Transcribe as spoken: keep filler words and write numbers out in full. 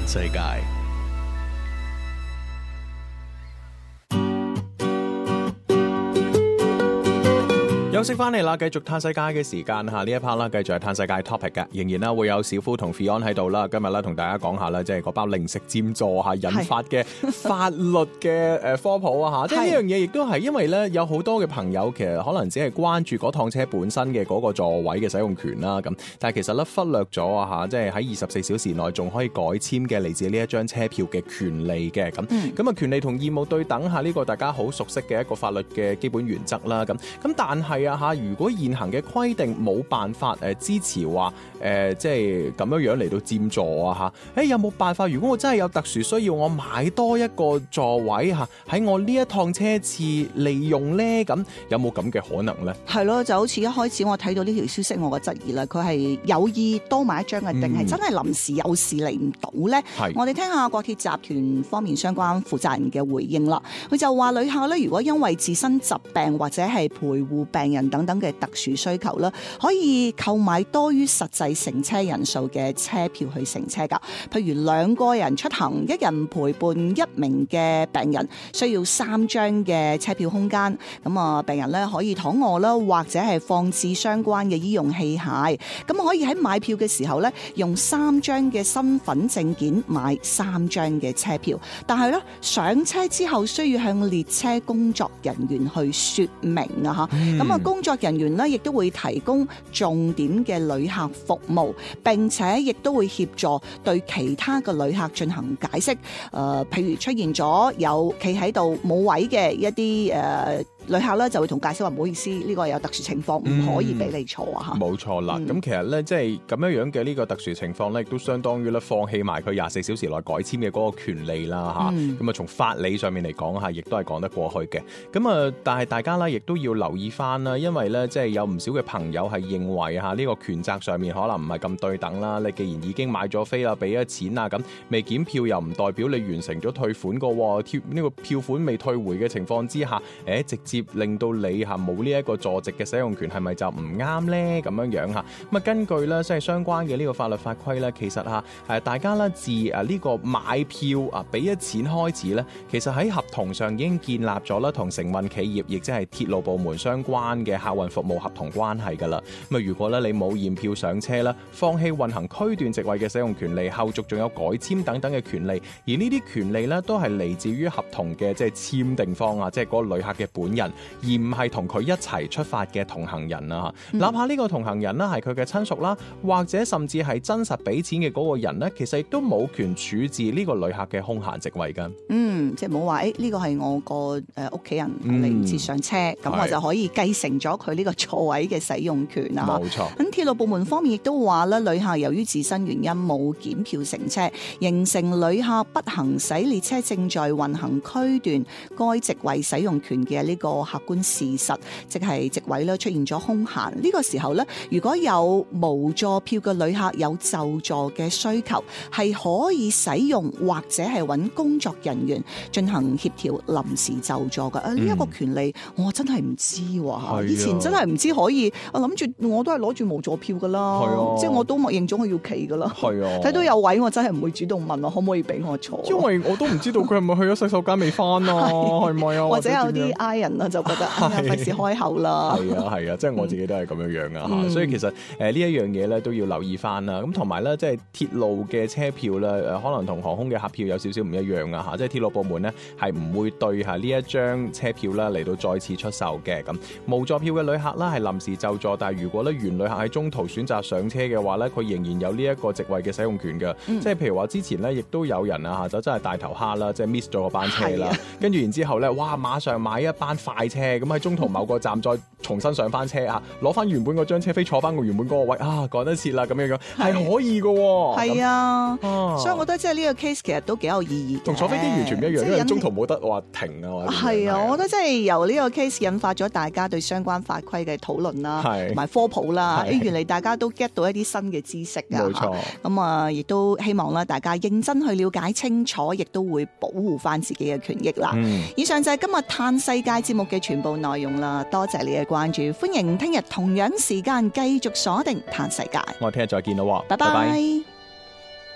世界。休息翻嚟啦，繼續嘆世界嘅時間嚇，呢一 part 啦，繼續係嘆世界 topic 嘅，仍然啦會有小夫同 Fion 喺度啦。今日咧同大家講下咧，即係嗰包零食佔座嚇引發嘅法律嘅誒科普啊嚇，即係呢樣嘢亦都係因為咧有好多嘅朋友其實可能只係關注嗰趟車本身嘅嗰個座位嘅使用權啦咁，但係其實咧忽略咗啊嚇，即係喺二十四小時內仲可以改簽嘅嚟自呢一張車票嘅權利嘅咁，咁啊權利同義務對等下呢個大家好熟悉嘅一個法律嘅基本原則啦咁，咁但係啊。嚇！如果現行嘅規定冇辦法誒支持話誒、呃，即係咁樣樣嚟到佔座啊嚇！誒有冇辦法？如果我真係有特殊需要，我買多一個座位嚇，喺我呢一趟車次利用咧，咁有冇咁嘅可能咧？ 係咯，就好似一開始我睇到呢條消息，我嘅質疑啦，佢係有意多買一張嘅，定係、嗯、真係臨時有事嚟唔到咧？我哋聽下國鐵集團方面相關負責人嘅回應啦。佢就話旅客咧，如果因為自身疾病或者係陪護病人等等嘅特殊需求啦，可以購買多於實際乘車人數嘅車票去乘車㗎。譬如兩個人出行，一人陪伴一名嘅病人，需要三張嘅車票空間。咁啊，病人咧可以躺臥啦，或者係放置相關嘅醫用器械。咁可以喺買票嘅時候咧，用三張嘅身份證件買三張嘅車票。但係咧上車之後，需要向列車工作人員去說明啊嚇。咁啊、嗯，工作人員咧亦都會提供重點嘅旅客服務，並且亦都會協助對其他嘅旅客進行解釋。誒、呃，譬如出現咗有企喺度冇位嘅一啲誒。呃旅客咧就會同介紹話唔好意思，呢、這個有特殊情況，唔、嗯、可以俾你坐啊！嚇，冇錯啦。咁、嗯、其實咧，即係咁樣樣嘅呢個特殊情況咧，亦都相當於咧放棄埋佢廿四小時內改簽嘅嗰個權利啦嚇。咁啊，從法理上面嚟講嚇，亦都係講得過去嘅。咁啊，但係大家咧亦都要留意翻啦，因為咧即係有唔少嘅朋友係認為嚇呢個權責上面可能唔係咁對等啦。你既然已經買咗飛啦，俾咗錢啦，咁未檢票又唔代表你完成咗退款個喎。呢個票款未退回嘅情況之下，誒直接令到你嚇冇呢一個坐席嘅使用權，係咪就唔啱咧？咁樣樣嚇咁啊，根據咧即係相關嘅呢個法律法規咧，其實嚇誒大家咧自誒呢個買票啊俾咗錢開始咧，其實喺合同上已經建立咗啦同承運企業，亦即係鐵路部門相關嘅客運服務合同關係㗎啦。咁啊，如果咧你冇驗票上車啦，放棄運行區段席位嘅使用權利，後續仲有改簽等等嘅權利，而呢啲權利咧都係嚟自於合同嘅即係簽訂方啊，即係嗰個旅客嘅本人。而唔係同佢一齊出發嘅同行人啊，嗯、哪怕呢個同行人啦係佢嘅親屬啦，或者甚至係真實俾錢嘅嗰個人呢，其實亦都冇權處置呢個旅客嘅空閒席位㗎。嗯，即係冇話誒呢個係我個誒屋企人嚟唔切上車，咁、嗯、我就可以繼承咗佢呢個座位嘅使用權啊。冇錯。咁鐵路部門方面亦都話咧，旅客由於自身原因冇檢票乘車，形成旅客不行使列車正在運行區段該席位使用權嘅呢個客觀事實，即係席位咧出現咗空閒。呢、這個時候咧，如果有無座票嘅旅客有就座嘅需求，係可以使用或者係揾工作人員進行協調臨時就座嘅。啊，呢一個權利我真係唔知喎、啊，以前真係唔知可以。我諗住我都係攞住無座票噶啦，啊、即係我都默認咗我要企噶啦。係啊，睇到有位我真係唔會主動問我可唔可以俾我坐，因為我都唔知道佢係咪去咗洗手間未翻啊，係咪啊？或者有啲 I 人啊就覺得費事開口啦。係啊係啊，即係我自己都係咁樣樣啊、嗯、所以其實誒、呃、呢一樣嘢咧都要留意翻啦。咁同埋咧，即係鐵路嘅車票咧，誒可能同航空嘅客票有少少唔一樣啊嚇。即係鐵路部門咧係唔會對嚇呢一張車票啦嚟到再次出售嘅。咁無座票嘅旅客啦係臨時就座，但係如果咧原旅客喺中途選擇上車嘅話咧，佢仍然有呢一個席位嘅使用權嘅。嗯、即係譬如話之前咧亦都有人啊嚇就真係大頭蝦啦，即係 miss 咗個班車啦，跟住然之後咧，哇馬上買一班快車，咁喺中途某個站再重新上翻車啊，攞翻原本嗰張車飛坐翻個原本嗰個位啊，趕得切啦咁樣樣係可以嘅喎。係啊，啊所以我覺得即係呢個 case 其實都幾有意義，同坐飛機完全唔一樣，因為中途冇得話停啊。係啊，我覺得即係由呢個 case 引發咗大家對相關法規嘅討論啦，同埋科普啦。誒，原嚟大家都 get 到一啲新嘅知識啊。冇錯。咁啊，亦都希望咧大家認真去了解清楚，亦都會保護翻自己嘅權益啦。嗯、以上就係今日嘆世界節目嘅全部內容啦，多謝你嘅關注，歡迎聽日同樣時間繼續鎖定嘆世界。我哋聽日再見咯，拜拜。